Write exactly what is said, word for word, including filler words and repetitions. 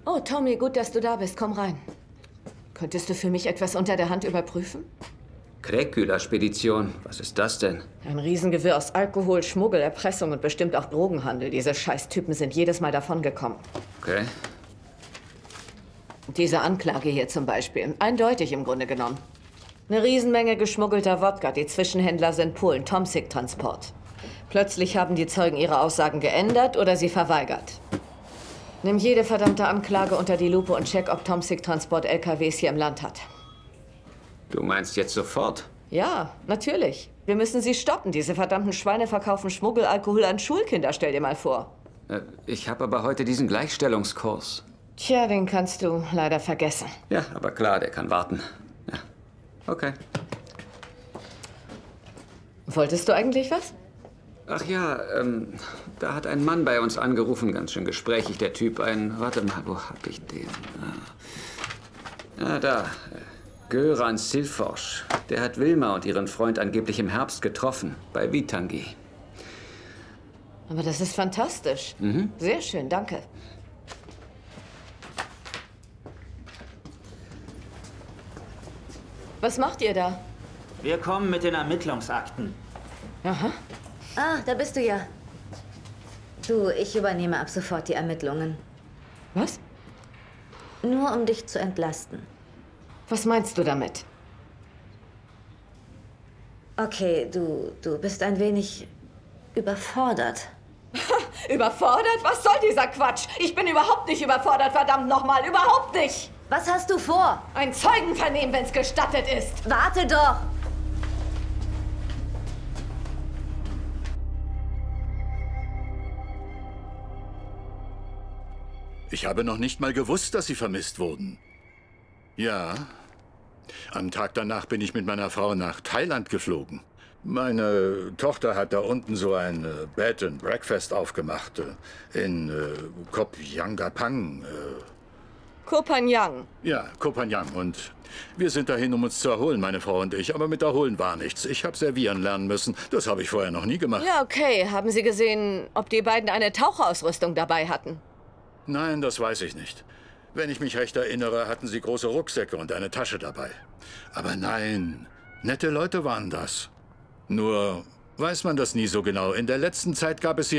Oh, Tommy, gut, dass du da bist. Komm rein. Könntest du für mich etwas unter der Hand überprüfen? Kräküler-Spedition. Was ist das denn? Ein Riesengewirr aus Alkohol, Schmuggel, Erpressung und bestimmt auch Drogenhandel. Diese Scheißtypen sind jedes Mal davongekommen. Okay. Diese Anklage hier zum Beispiel. Eindeutig im Grunde genommen. Eine Riesenmenge geschmuggelter Wodka. Die Zwischenhändler sind Polen. Tomsik-Transport. Plötzlich haben die Zeugen ihre Aussagen geändert oder sie verweigert. Nimm jede verdammte Anklage unter die Lupe und check, ob Tomsik-Transport L K Ws hier im Land hat. Du meinst jetzt sofort? Ja, natürlich. Wir müssen sie stoppen. Diese verdammten Schweine verkaufen Schmuggelalkohol an Schulkinder, stell dir mal vor. Äh, ich habe aber heute diesen Gleichstellungskurs. Tja, den kannst du leider vergessen. Ja, aber klar, der kann warten. Ja, okay. Wolltest du eigentlich was? Ach ja, ähm, da hat ein Mann bei uns angerufen, ganz schön gesprächig, der Typ. Ein, warte mal, wo hab ich den? Ah, ah da, Göran Silfors. Der hat Wilma und ihren Freund angeblich im Herbst getroffen, bei Vitangi. Aber das ist fantastisch. Mhm. Sehr schön, danke. Was macht ihr da? Wir kommen mit den Ermittlungsakten. Aha. Ah, da bist du ja. Du, ich übernehme ab sofort die Ermittlungen. Was? Nur um dich zu entlasten. Was meinst du damit? Okay, du, du bist ein wenig überfordert. Überfordert? Was soll dieser Quatsch? Ich bin überhaupt nicht überfordert, verdammt nochmal, überhaupt nicht! Was hast du vor? Ein Zeugenvernehmen, wenn's gestattet ist. Warte doch! Ich habe noch nicht mal gewusst, dass Sie vermisst wurden. Ja. Am Tag danach bin ich mit meiner Frau nach Thailand geflogen. Meine Tochter hat da unten so ein äh, Bed and Breakfast aufgemacht. Äh, in äh, Koh Phangan. Äh, Koh Phangan. ja, Koh Phangan. Und wir sind dahin, um uns zu erholen, meine Frau und ich. Aber mit Erholen war nichts. Ich habe servieren lernen müssen. Das habe ich vorher noch nie gemacht. Ja, okay. Haben Sie gesehen, ob die beiden eine Taucherausrüstung dabei hatten? Nein, das weiß ich nicht. Wenn ich mich recht erinnere, hatten sie große Rucksäcke und eine Tasche dabei. Aber nein, nette Leute waren das. Nur weiß man das nie so genau. In der letzten Zeit gab es hier